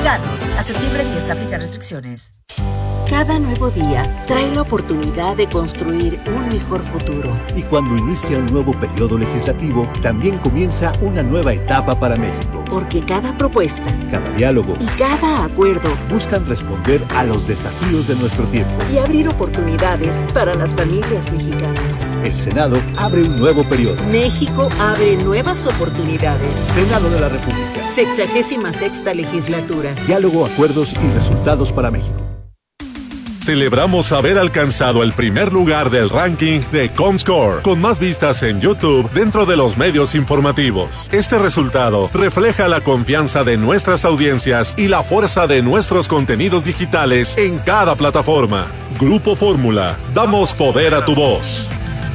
mexicanos. A septiembre 10 aplica restricciones. Cada nuevo día trae la oportunidad de construir un mejor futuro. Y cuando inicia un nuevo periodo legislativo, también comienza una nueva etapa para México. Porque cada propuesta, cada diálogo y cada acuerdo buscan responder a los desafíos de nuestro tiempo y abrir oportunidades para las familias mexicanas. El Senado abre un nuevo periodo. México abre nuevas oportunidades. Senado de la República. 66ª legislatura. Diálogo, acuerdos y resultados para México. Celebramos haber alcanzado el primer lugar del ranking de Comscore, con más vistas en YouTube dentro de los medios informativos. Este resultado refleja la confianza de nuestras audiencias y la fuerza de nuestros contenidos digitales en cada plataforma. Grupo Fórmula, damos poder a tu voz.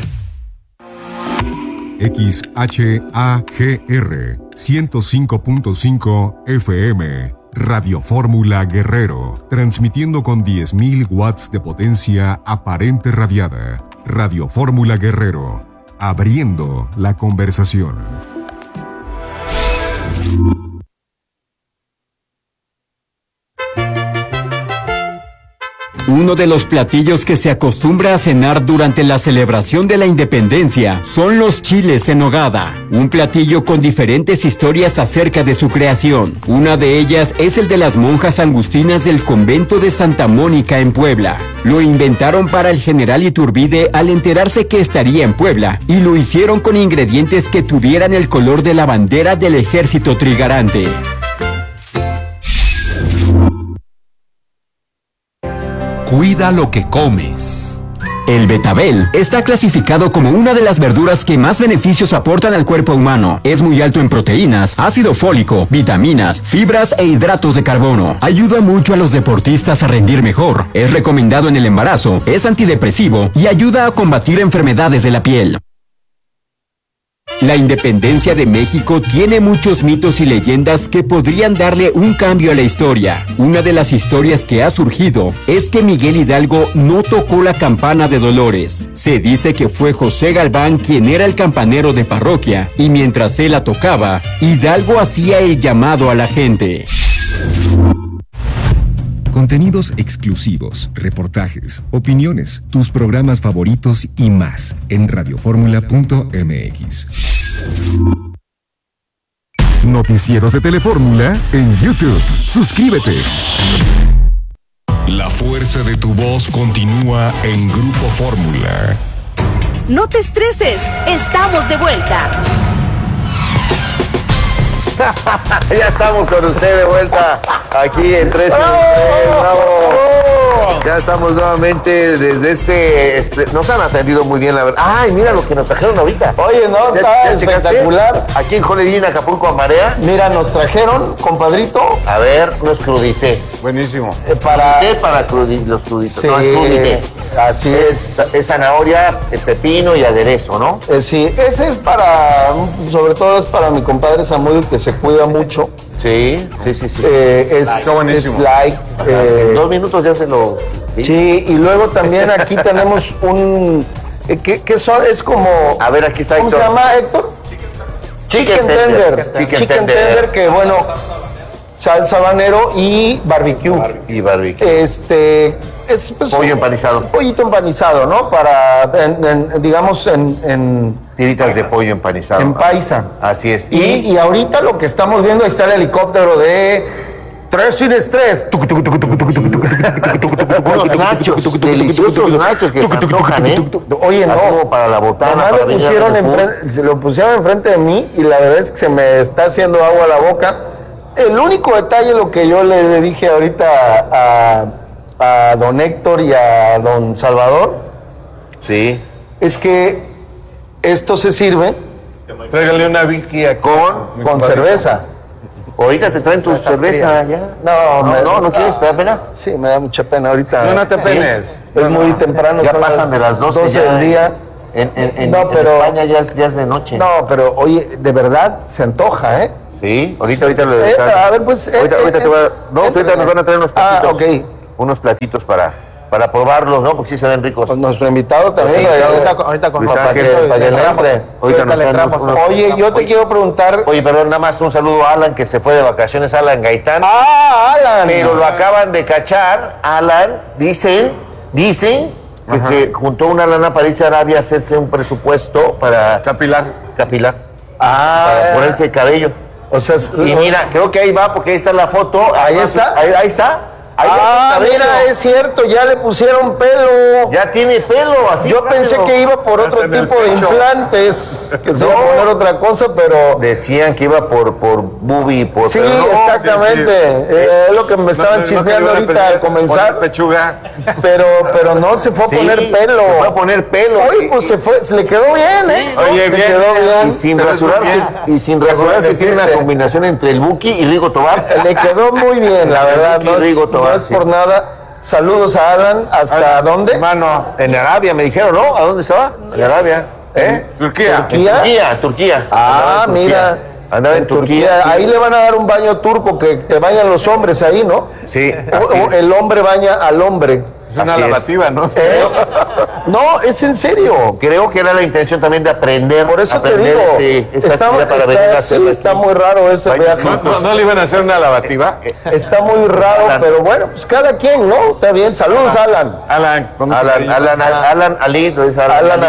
XHAGR 105.5 FM Radio Fórmula Guerrero, transmitiendo con 10.000 watts de potencia aparente radiada. Radio Fórmula Guerrero, abriendo la conversación. Uno de los platillos que se acostumbra a cenar durante la celebración de la independencia son los chiles en nogada, un platillo con diferentes historias acerca de su creación. Una de ellas es el de las monjas agustinas del convento de Santa Mónica en Puebla. Lo inventaron para el general Iturbide al enterarse que estaría en Puebla y lo hicieron con ingredientes que tuvieran el color de la bandera del ejército trigarante. Cuida lo que comes. El betabel está clasificado como una de las verduras que más beneficios aportan al cuerpo humano. Es muy alto en proteínas, ácido fólico, vitaminas, fibras e hidratos de carbono. Ayuda mucho a los deportistas a rendir mejor. Es recomendado en el embarazo, es antidepresivo y ayuda a combatir enfermedades de la piel. La independencia de México tiene muchos mitos y leyendas que podrían darle un cambio a la historia. Una de las historias que ha surgido es que Miguel Hidalgo no tocó la campana de Dolores. Se dice que fue José Galván quien era el campanero de parroquia y mientras él la tocaba, Hidalgo hacía el llamado a la gente. Contenidos exclusivos, reportajes, opiniones, tus programas favoritos y más en radioformula.mx. Noticieros de Telefórmula en YouTube. Suscríbete. La fuerza de tu voz continúa en Grupo Fórmula. No te estreses, estamos de vuelta. Ya estamos con usted de vuelta aquí en 13. ¡Bravo! Ya estamos nuevamente desde nos han atendido muy bien, la verdad. Ay, mira lo que nos trajeron ahorita. Oye, no, está espectacular. Aquí en Joledín, Acapulco, a Marea. Mira, nos trajeron, compadrito. A ver, unos crudité. Buenísimo. Los cruditos. Sí, no, es crudité. Así es. Es zanahoria, pepino y aderezo, ¿no? Sí, ese es para, sobre todo es para mi compadre Samuel, que se cuida mucho. Sí. Está buenísimo. Es light. En 2 minutos ya se lo... Sí, y luego también aquí tenemos un... ¿Qué son? Es como... A ver, aquí está ¿cómo Héctor. se llama, Héctor? Chicken tender. Chicken tender, que bueno, salsa habanero y barbecue. Es pues, pollo empanizado. Pollito empanizado, ¿no? Para, digamos, en tiritas de pollo empanizado. En paisa. Así es. Y ahorita lo que estamos viendo, ahí está el helicóptero de 3 sin estrés. Unos nachos, deliciosos nachos que se antojan, ¿eh? Oye, no. Para la botana. Para lo pusieron enfrente de mí y la verdad es que se me está haciendo agua a la boca. El único detalle, lo que yo le dije ahorita a don Héctor y a don Salvador, sí, es que esto se sirve. Tráigale una Vicky con cerveza. Ahorita te traen tu cerveza ya. No quieres, ¿te da pena? Sí, me da mucha pena ahorita. No te apenes. Es muy temprano. Ya pasan de las 12 del día. En España ya es de noche. No, pero oye, de verdad se antoja, ¿eh? Sí, ahorita lo a ver, pues... ahorita te voy a... No, ahorita nos van a traer unos platitos. Ok. Unos platitos para para probarlos, ¿no? Porque sí se ven ricos. Pues nuestro invitado también. Sí, ahorita con Luis Juan Ángel, Paquito, para que le le entramos. entre. Ahorita le entramos. Oye, yo te quiero preguntar. Oye, perdón, nada más un saludo a Alan, que se fue de vacaciones, Alan Gaitán. ¡Ah, Alan! Pero lo acaban de cachar. Alan, dicen que se juntó una lana para irse a Arabia a hacerse un presupuesto para... Capilar. Para ponerse el cabello. O sea, y mira, creo que ahí va, porque ahí está la foto. Ahí está. Ahí está. Ahí mira, es cierto, ya le pusieron pelo. Ya tiene pelo, así. Yo pensé que iba por otro tipo de implantes, que se iba a poner otra cosa, pero... Decían que iba por boobie, por... Sí, pero no, exactamente. Es lo que me estaban chismeando ahorita al comenzar. Pechuga. Pero no se fue a poner pelo. Se fue a poner pelo. Oye, pues se le quedó bien, ¿eh? Oye, le bien. quedó bien. Y sin rasurarse tiene una combinación entre el Buki y Rigo Tobar. Le quedó muy bien, la verdad. Buki y Rigo Tobar. No es por nada. Saludos a Alan. ¿Hasta dónde? Hermano, en Arabia me dijeron, ¿no? ¿A dónde estaba? En Arabia. Turquía. Ah, mira. Andaba en Turquía. Ahí le van a dar un baño turco, que te bañan los hombres ahí, ¿no? Sí. O el hombre baña al hombre. Es una lavativa, ¿no? No, es en serio. Creo que era la intención también de aprender. Por eso aprender, te digo. sí, esa actividad para venir a hacerlo está aquí. muy raro ese viaje. ¿No le iban a hacer una lavativa? Está muy raro, pero bueno, pues cada quien, ¿no? Está bien. Saludos, Alan. Alan Ali, ¿no es Alan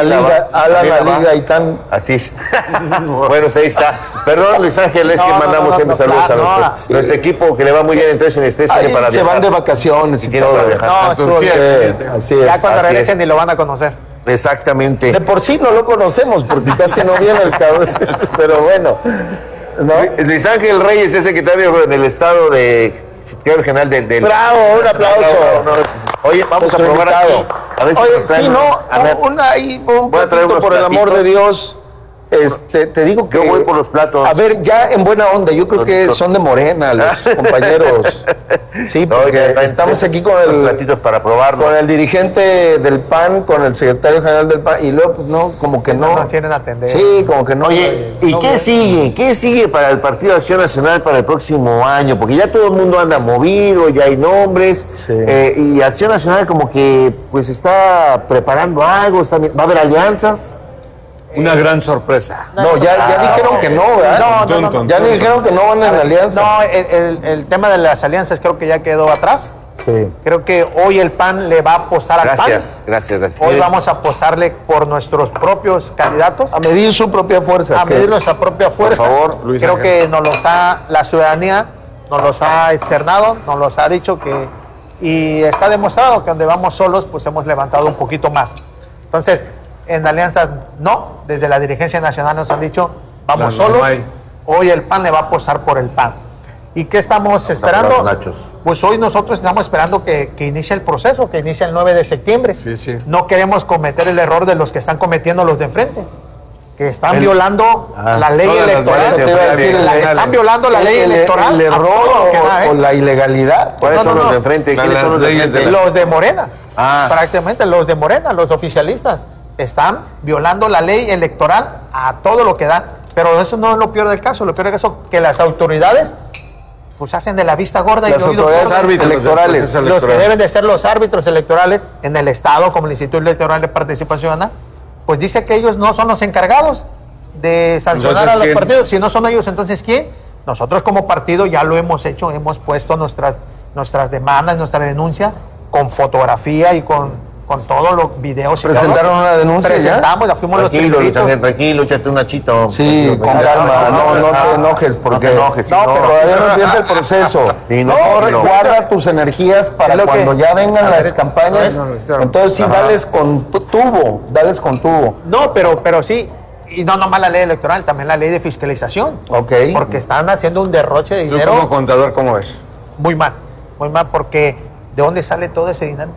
Ali Gaitán. Así es. Bueno, ahí está. Perdón, Luis Ángel, es que mandamos siempre saludos a nuestro equipo, que le va muy bien entonces en este año para Se viajar. van de vacaciones y todo. No, Turquía. Así es. Ya cuando así regresen ni lo van a conocer. Exactamente. De por sí no lo conocemos, porque casi no viene el cabrón. Pero bueno. ¿No? Luis Ángel Reyes es secretario del Estado de... Secretario General del... ¡Bravo! Un aplauso. Oye, vamos a probar aquí. A ver si Oye, nos traen sí, no, a ver. un Voy a traer platito, unos por el amor de platitos. Dios. Te digo que... Yo voy por los platos. A ver, ya en buena onda, yo creo que son de Morena los compañeros. Sí, porque estamos aquí con los platitos para probarlo. con el dirigente del PAN, con el secretario general del PAN, y luego, pues no, como que no. No quieren atender. Sí, como que no. Oye, ¿y qué sigue? ¿Qué sigue para el Partido de Acción Nacional para el próximo año? Porque ya todo el mundo anda movido, ya hay nombres, Sí. Y Acción Nacional como que pues está preparando algo, va a haber alianzas. Una gran sorpresa. No, ya dijeron que no, ¿verdad? No. Ya dijeron que no van en alianza. No, el tema de las alianzas creo que ya quedó atrás. Sí. Creo que hoy el PAN le va a apostar al PAN. Gracias. Hoy vamos a apostarle por nuestros propios candidatos. A medir su propia fuerza. A medir nuestra propia fuerza. Por favor, Luis Creo Ángel. que nos los la ciudadanía nos los ha externado, nos los ha dicho que, y está demostrado que donde vamos solos, pues hemos levantado un poquito más. Entonces, en alianzas no, desde la dirigencia nacional nos han dicho, vamos No, solos, no hay. hoy el PAN le va a apostar por el PAN. ¿Y qué estamos esperando? para los nachos. Pues hoy nosotros estamos esperando que inicie el proceso, que inicie el 9 de septiembre. Sí. No queremos cometer el error de los que están cometiendo los de enfrente, que están violando la ley todas las electoral. leyes Te iba a decir, Están violando la ley electoral. El a error todo lo que da, ¿eh? o la ilegalidad. ¿Cuáles son no. los de enfrente? ¿Quiénes Las son los de leyes enfrente? de Los de Morena, Ah. prácticamente los de Morena, los oficialistas, están violando la ley electoral a todo lo que da. Pero eso no es lo peor del caso. Lo peor del caso es que las autoridades pues hacen de la vista gorda y Las de oído autoridades sordo. árbitros electorales. Los Los que deben de ser los árbitros electorales en el Estado, como el Instituto Electoral de Participación Ciudadana, pues dice que ellos no son los encargados de sancionar Entonces, a los ¿quién? partidos. Si no son ellos, entonces ¿quién? Nosotros como partido ya lo hemos hecho, hemos puesto nuestras demandas, nuestra denuncia con fotografía y con todos los videos. y ¿Presentaron todo. una denuncia ya? Presentamos, ya fuimos los Tranquilo, Luis primeritos. Ángel, tranquilo, échate un nachito. Sí, con calma, no te enojes, porque no te enojes, no, si no- todavía no empieza el proceso. Sí, no, no, no. guarda tus energías para Es lo cuando que- ya vengan a las ver, campañas. Entonces sí, Ajá. dales con tubo, dales con tubo. No, pero sí, y no nomás la ley electoral, también la ley de fiscalización. Ok. Porque están haciendo un derroche de Tú dinero como contador, ¿cómo ves? muy mal, porque ¿de dónde sale todo ese dinero?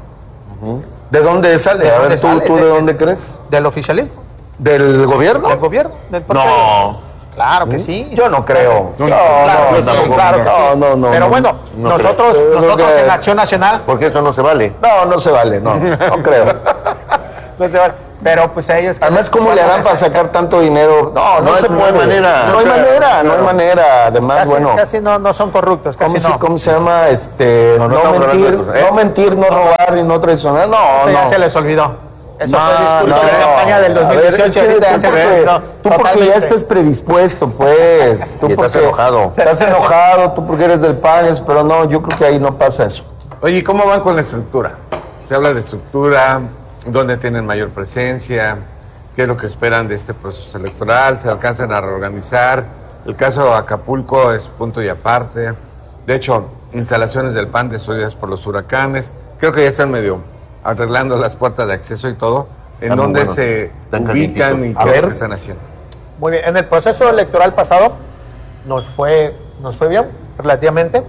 ¿De dónde sale? ¿De A dónde ver, sale? ¿tú de dónde crees? ¿Del oficialismo? ¿Del gobierno? ¿Del gobierno? ¿Del propio? No. Claro que sí. Yo no creo. No, Claro que yo sí, tampoco, claro no. que sí. No, Pero bueno, no nosotros creo que- en Acción Nacional Porque eso no se vale. No se vale, no creo. no se vale. Pero pues ellos... Además, ¿cómo le harán para sacar tanto dinero? No se puede. No hay manera. Además, casi no son corruptos, casi no. ¿Cómo se llama? No mentir, no robar y no traicionar. Eso ya se les olvidó. Eso fue el discurso de campaña del 2018. Tú porque ya estás predispuesto, pues. Tú estás enojado. Estás enojado, tú porque eres del PAN, pero no, yo creo que ahí no pasa eso. Oye, ¿cómo van con la estructura? Se habla de estructura, ¿dónde tienen mayor presencia? ¿Qué es lo que esperan de este proceso electoral? ¿Se alcanzan a reorganizar? El caso de Acapulco es punto y aparte. De hecho, instalaciones del PAN destruidas por los huracanes. Creo que ya están medio arreglando las puertas de acceso y todo. ¿En dónde se ubican y qué es lo que están haciendo? Muy bien, en el proceso electoral pasado nos fue bien, relativamente.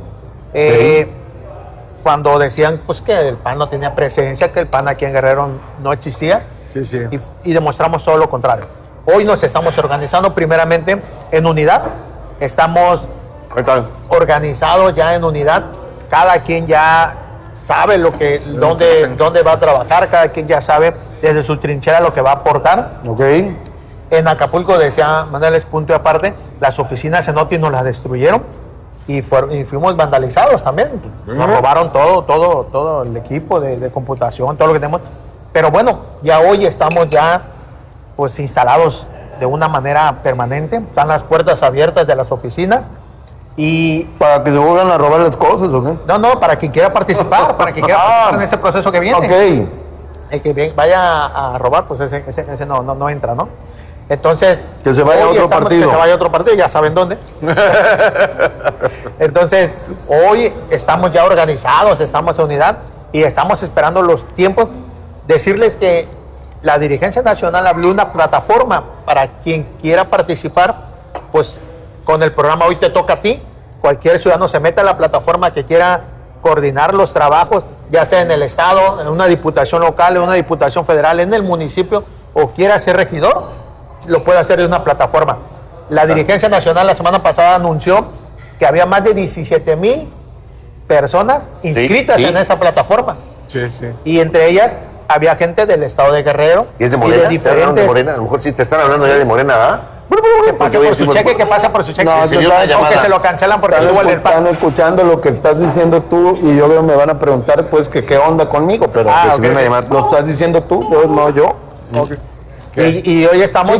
Cuando decían pues que el PAN no tenía presencia, que el PAN aquí en Guerrero no existía, y demostramos todo lo contrario. Hoy nos estamos organizando primeramente en unidad, estamos organizados ya en unidad, cada quien ya sabe dónde va a trabajar, cada quien ya sabe desde su trinchera lo que va a aportar. En Acapulco, decía Manuel, es punto y aparte, las oficinas en OTI nos las destruyeron y fuimos vandalizados también. Nos robaron todo el equipo de computación, todo lo que tenemos. Pero bueno, ya hoy estamos pues instalados de una manera permanente, están las puertas abiertas de las oficinas. Y ¿para que se vuelvan a robar las cosas o qué? No, para quien quiera participar, en este proceso que viene. El que vaya a robar, pues ese no entra, ¿no? Entonces, que se vaya a otro partido. Que se vaya a otro partido, ya saben dónde. Entonces, hoy estamos ya organizados, estamos en unidad y estamos esperando los tiempos. Decirles que la dirigencia nacional abrió una plataforma para quien quiera participar, pues con el programa Hoy Te Toca a Ti. Cualquier ciudadano se mete a la plataforma que quiera coordinar los trabajos, ya sea en el estado, en una diputación local, en una diputación federal, en el municipio, o quiera ser regidor, lo puede hacer en una plataforma. La dirigencia nacional la semana pasada anunció que había más de 17,000 personas inscritas en esa plataforma. Y entre ellas había gente del estado de Guerrero. ¿Y es de Morena? Y de diferentes... de Morena? A lo mejor sí te están hablando ya de Morena, ¿verdad? Que pase por su cheque, que pasa por su cheque. No, que se lo cancelan porque están escuchando lo que estás diciendo tú y yo creo me van a preguntar pues que qué onda conmigo, pero una llamada. Lo estás diciendo tú, no yo. Y hoy estamos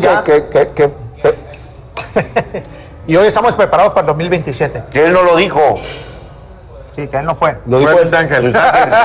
y hoy estamos preparados para el 2027. Que él no lo dijo. Sí, que él no fue. Lo dijo Luis Ángel.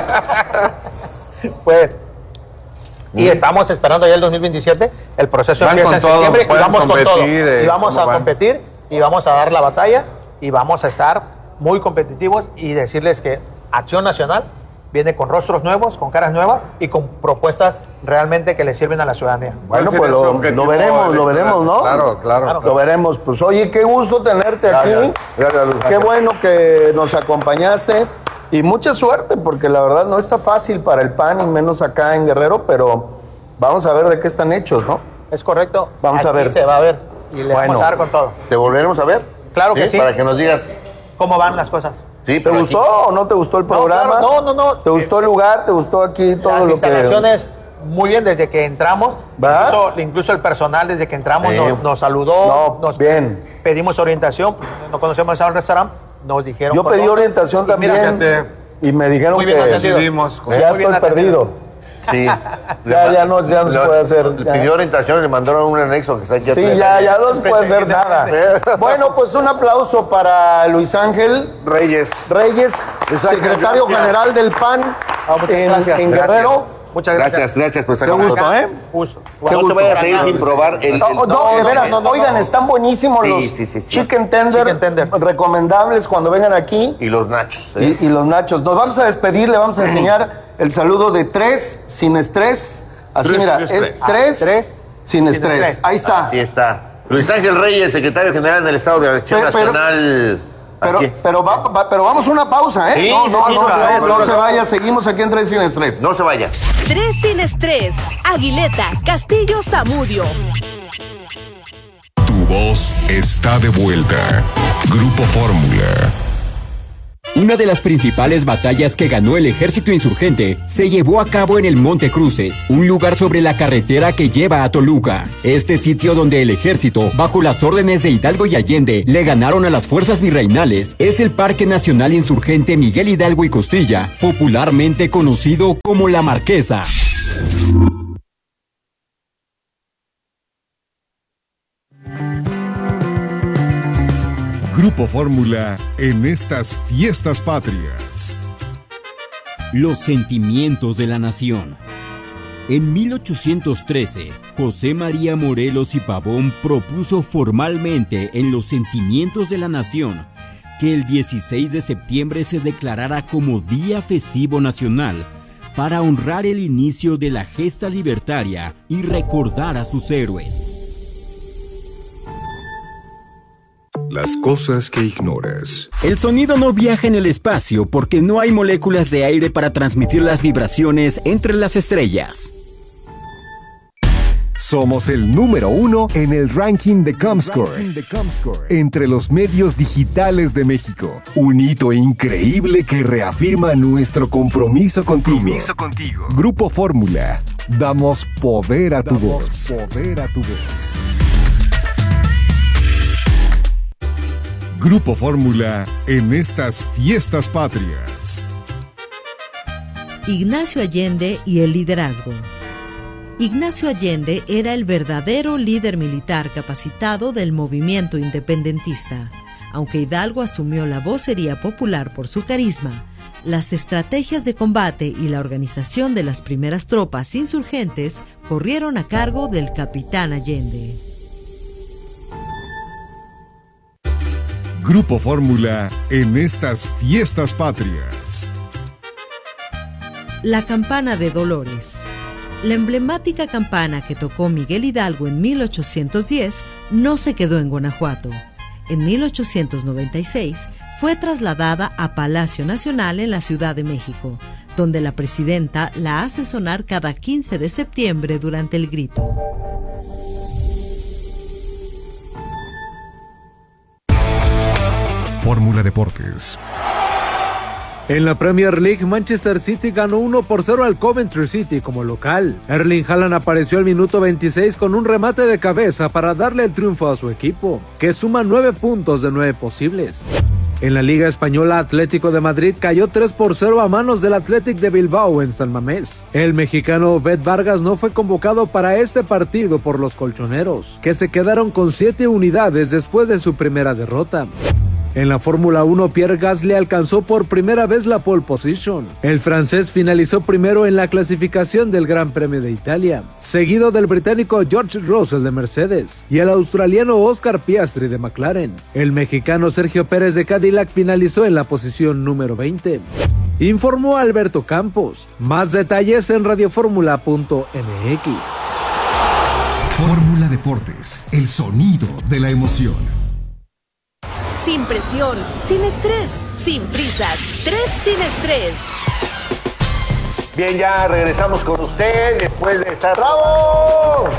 Pues y estamos esperando ya el 2027, el proceso empieza en septiembre y vamos con todo. Y vamos a competir y vamos a dar la batalla y vamos a estar muy competitivos y decirles que Acción Nacional viene con rostros nuevos, con caras nuevas y con propuestas realmente que le sirven a la ciudadanía. Bueno, pues lo veremos, ¿no? Claro. Lo veremos. Pues oye, qué gusto tenerte aquí. Qué bueno que nos acompañaste. Y mucha suerte, porque la verdad no está fácil para el PAN, y menos acá en Guerrero, pero vamos a ver de qué están hechos, ¿no? Es correcto. Vamos a ver. Se va a ver y le vamos a dar con todo. ¿Te volveremos a ver? Claro que sí. Para que nos digas cómo van las cosas. Sí, ¿Te gustó o no te gustó el programa? No. ¿Te gustó el lugar? ¿Te gustó aquí todo lo que...? Las instalaciones, muy bien, desde que entramos. Incluso el personal, desde que entramos, nos saludó. Bien. Pedimos orientación, no conocemos a un restaurante. Nos dijeron. Yo pedí orientación también y me dijeron que decidimos. Ya estoy perdido. Sí. ya no se puede hacer. Le pidió orientación y le mandaron un anexo que está aquí. Sí, ya no se puede hacer nada. Bueno, pues un aplauso para Luis Ángel Reyes, secretario general del PAN en Guerrero. Muchas gracias. Gracias por estar con nosotros. Gusto. No te vayas a ir sin probar el... No, de veras, oigan, están buenísimos los chicken tender, recomendables cuando vengan aquí. Y los nachos. Y los nachos. Nos vamos a despedir, le vamos a enseñar el saludo de 3 sin estrés. Así, mira, es 3 sin estrés. Ahí está. Así está. Luis Ángel Reyes, secretario general del Estado de Acción Nacional. Pero vamos a una pausa, ¿eh? Sí, no se vaya, seguimos aquí en 3 sin estrés. No se vaya. 3 sin estrés, Aguileta, Castillo, Zamudio. Tu voz está de vuelta. Grupo Fórmula. Una de las principales batallas que ganó el ejército insurgente se llevó a cabo en el Monte Cruces, un lugar sobre la carretera que lleva a Toluca. Este sitio donde el ejército, bajo las órdenes de Hidalgo y Allende, le ganaron a las fuerzas virreinales, es el Parque Nacional Insurgente Miguel Hidalgo y Costilla, popularmente conocido como La Marquesa. Grupo Fórmula en estas fiestas patrias. Los sentimientos de la nación. En 1813, José María Morelos y Pavón propuso formalmente en los sentimientos de la nación que el 16 de septiembre se declarara como Día Festivo Nacional para honrar el inicio de la gesta libertaria y recordar a sus héroes. Las cosas que ignoras. El sonido no viaja en el espacio porque no hay moléculas de aire para transmitir las vibraciones entre las estrellas. Somos el número 1 en el ranking de Comscore entre los medios digitales de México. Un hito increíble que reafirma nuestro compromiso contigo. Grupo Fórmula. Damos poder a tu voz. Grupo Fórmula en estas fiestas patrias. Ignacio Allende y el liderazgo. Ignacio Allende era el verdadero líder militar capacitado del movimiento independentista. Aunque Hidalgo asumió la vocería popular por su carisma, las estrategias de combate y la organización de las primeras tropas insurgentes corrieron a cargo del capitán Allende. Grupo Fórmula en estas fiestas patrias. La campana de Dolores. La emblemática campana que tocó Miguel Hidalgo en 1810 no se quedó en Guanajuato. En 1896 fue trasladada a Palacio Nacional en la Ciudad de México, donde la presidenta la hace sonar cada 15 de septiembre durante el grito. Fórmula Deportes. En la Premier League, Manchester City ganó 1-0 al Coventry City como local. Erling Haaland apareció al minuto 26 con un remate de cabeza para darle el triunfo a su equipo, que suma 9 puntos de 9 posibles. En la Liga Española, Atlético de Madrid cayó 3-0 a manos del Athletic de Bilbao en San Mamés. El mexicano Obed Vargas no fue convocado para este partido por los colchoneros, que se quedaron con 7 unidades después de su primera derrota. En la Fórmula 1, Pierre Gasly alcanzó por primera vez la pole position. El francés finalizó primero en la clasificación del Gran Premio de Italia, seguido del británico George Russell de Mercedes y el australiano Oscar Piastri de McLaren. El mexicano Sergio Pérez de Cadillac finalizó en la posición número 20. Informó Alberto Campos. Más detalles en radioformula.mx. Fórmula Deportes, el sonido de la emoción. Sin presión, sin estrés, sin prisas. 3 sin estrés. Bien, ya regresamos con usted después de estar... ¡Bravo!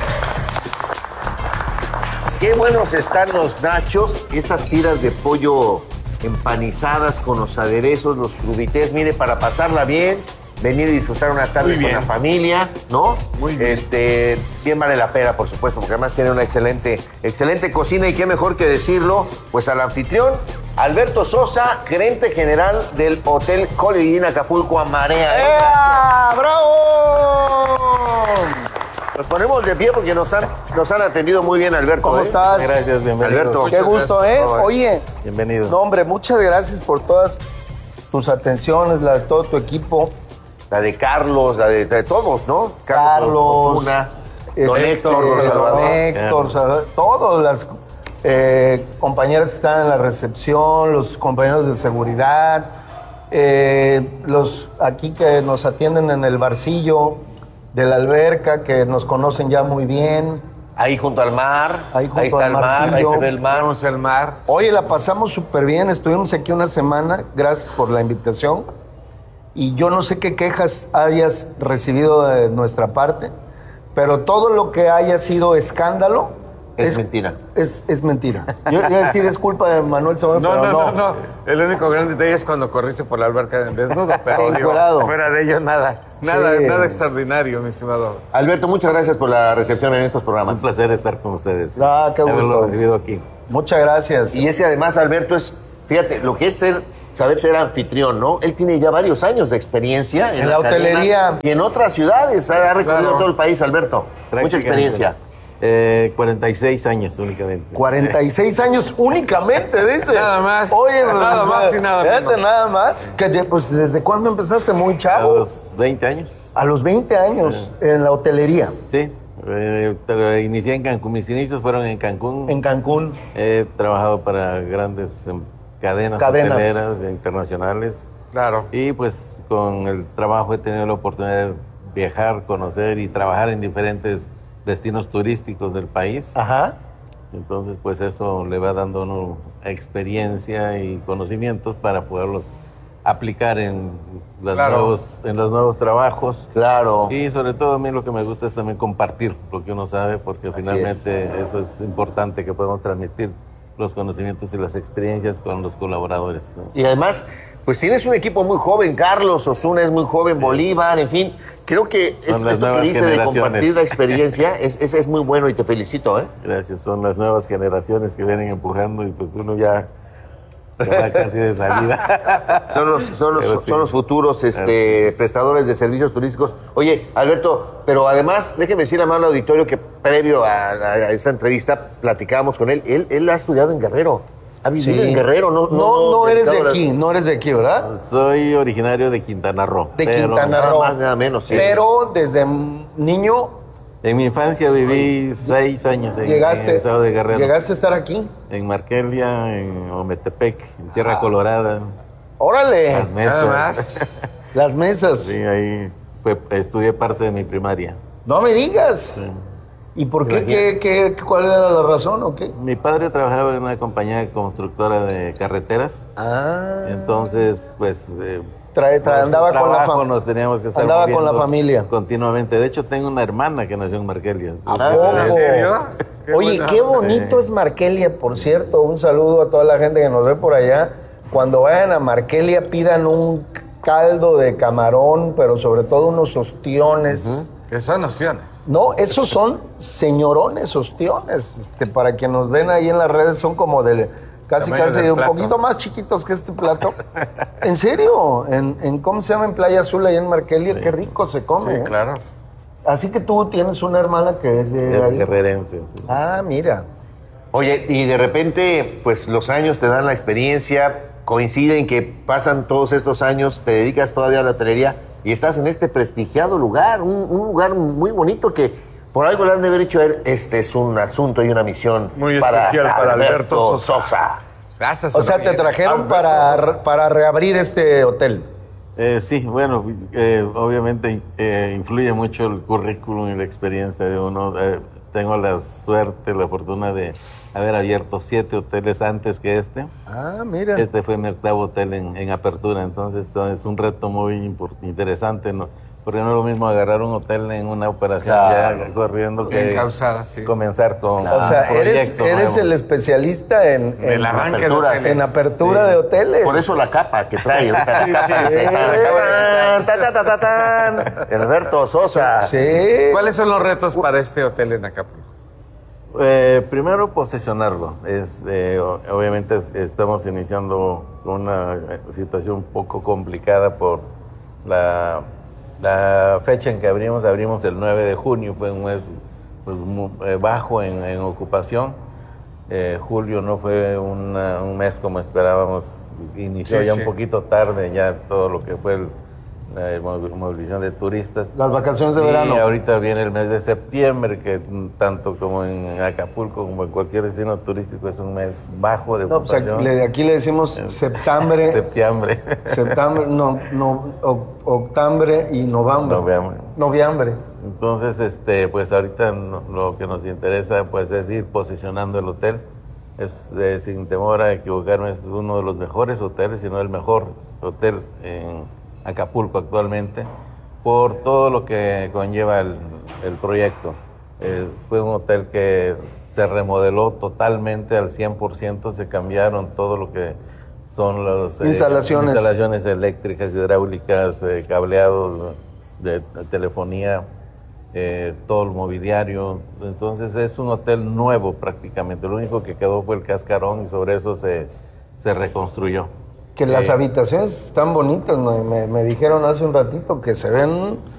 Qué buenos están los nachos, estas tiras de pollo empanizadas con los aderezos, los crudités, mire, para pasarla bien, venir y disfrutar una tarde con la familia, ¿no? Muy bien. Bien vale la pena, por supuesto, porque además tiene una excelente cocina y qué mejor que decirlo, pues al anfitrión, Alberto Sosa, gerente general del Hotel Holiday Inn Acapulco a Marea. ¡Bravo! Nos ponemos de pie porque nos han atendido muy bien, Alberto. ¿Cómo estás? Gracias, bienvenido. Alberto. Qué gusto, ¿eh? Oye. Bienvenido. No, hombre, muchas gracias por todas tus atenciones, la de todo tu equipo. La de Carlos, la de todos, ¿no? Carlos, Osuna, don Héctor, todas las compañeras que están en la recepción, los compañeros de seguridad, los aquí que nos atienden en el barcillo de la alberca, que nos conocen ya muy bien. Ahí junto al mar, ahí está el mar, ahí se ve el mar. Vamos al mar. Oye, la pasamos súper bien, estuvimos aquí una semana, gracias por la invitación. Y yo no sé qué quejas hayas recibido de nuestra parte, pero todo lo que haya sido escándalo, Es mentira. Es mentira. Yo iba a decir es culpa de Manuel Zamora, pero no. El único gran detalle es cuando corriste por la alberca desnudo, pero digo, fuera de ello nada extraordinario, mi estimado. Alberto, muchas gracias por la recepción en estos programas. Un placer estar con ustedes. Qué gusto. Haberlo recibido aquí. Muchas gracias. Y ese además, Alberto, es, fíjate, lo que es saber ser anfitrión, ¿no? Él tiene ya varios años de experiencia en la hotelería y en otras ciudades. Ha recorrido todo el país, Alberto. Mucha experiencia. 46 años únicamente. 46 años únicamente, dice. Nada más. Oye, nada más y nada menos. Nada más. Pues, ¿desde cuándo empezaste? Muy chavo. A los 20 años. A los 20 años, en la hotelería. Sí. Inicié en Cancún. Mis inicios fueron en Cancún. En Cancún. He trabajado para grandes cadenas hoteleras internacionales. Claro. Y pues con el trabajo he tenido la oportunidad de viajar, conocer y trabajar en diferentes destinos turísticos del país. Ajá. Entonces, pues eso le va dando a uno experiencia y conocimientos para poderlos aplicar en los nuevos trabajos. Claro. Y sobre todo a mí lo que me gusta es también compartir lo que uno sabe, porque finalmente eso es importante, que podamos transmitir los conocimientos y las experiencias con los colaboradores, ¿no? Y además, pues tienes un equipo muy joven, Carlos Osuna es muy joven, Bolívar, en fin. Creo que esto que dice de compartir la experiencia es muy bueno y te felicito, ¿eh? Gracias, son las nuevas generaciones que vienen empujando y pues uno ya va casi de salida. son los futuros prestadores de servicios turísticos. Oye, Alberto, pero además, déjeme decir a mano al auditorio que previo a esta entrevista platicábamos con él. Él ha estudiado en Guerrero. Ha vivido en Guerrero, no eres de aquí, no eres de aquí, ¿verdad? Soy originario de Quintana Roo. Quintana Roo. Nada menos, sí. Pero desde niño. En mi infancia viví 6 años en el estado de Guerrero. ¿Llegaste a estar aquí? En Markelia, en Ometepec, en Tierra Colorada. ¡Órale! Las mesas. Nada más. Las mesas. Sí, ahí estudié parte de mi primaria. No me digas. Sí. ¿Y por qué? ¿Cuál era la razón o qué? Mi padre trabajaba en una compañía constructora de carreteras. Entonces, pues... andaba con la familia. Nos teníamos que estar andaba con la familia. Continuamente. De hecho, tengo una hermana que nació en Markelia. ¿En serio? Oye, qué bonito es Markelia, por cierto. Un saludo a toda la gente que nos ve por allá. Cuando vayan a Markelia, pidan un caldo de camarón, pero sobre todo unos ostiones. ¿Qué son ostiones? No, esos son señorones ostiones. Para quienes nos ven ahí en las redes, son como de casi un poquito más chiquitos que este plato. ¿En serio? ¿Cómo se llama? En Playa Azul, ahí en Markelia. Sí. Qué rico se come. Sí, claro. Así que tú tienes una hermana que es de... Es guerrerense. Sí. Ah, mira. Oye, y de repente, pues los años te dan la experiencia, coinciden que pasan todos estos años, te dedicas todavía a la hotelería y estás en este prestigiado lugar, un lugar muy bonito que por algo le han de haber dicho, este es un asunto y una misión muy especial para Alberto Sosa. O sea, te trajeron para reabrir este hotel. Sí, bueno, obviamente influye mucho el currículum y la experiencia de uno. Tengo la suerte, la fortuna de haber abierto 7 hoteles antes que este. Ah, mira. Este fue mi 8º hotel en apertura, entonces es un reto muy interesante, ¿no? Porque no es lo mismo agarrar un hotel en una operación ya corriendo que comenzar con o sea, eres el especialista en apertura de hoteles. Por eso la capa que trae. Alberto Sosa. Sí. ¿Cuáles son los retos para este hotel en Acapulco? Primero, posesionarlo. Obviamente estamos iniciando una situación un poco complicada por la fecha en que abrimos el 9 de junio, fue un mes pues, muy, bajo en ocupación. Julio no fue un mes como esperábamos, inició un poquito tarde ya todo lo que fue la movilización de turistas. Las vacaciones de verano. Y ahorita viene el mes de septiembre, que tanto como en Acapulco como en cualquier destino turístico es un mes bajo de ocupación. Pues aquí le decimos septiembre. Octubre y noviembre. Entonces, pues ahorita lo que nos interesa pues es ir posicionando el hotel. Sin temor a equivocarme, es uno de los mejores hoteles, si no el mejor hotel en Acapulco actualmente, por todo lo que conlleva el proyecto. Fue un hotel que se remodeló totalmente al 100%, se cambiaron todo lo que son las instalaciones eléctricas, hidráulicas, cableados, de telefonía, todo el mobiliario. Entonces es un hotel nuevo prácticamente. Lo único que quedó fue el cascarón y sobre eso se reconstruyó. Que las habitaciones están bonitas, me dijeron hace un ratito que se ven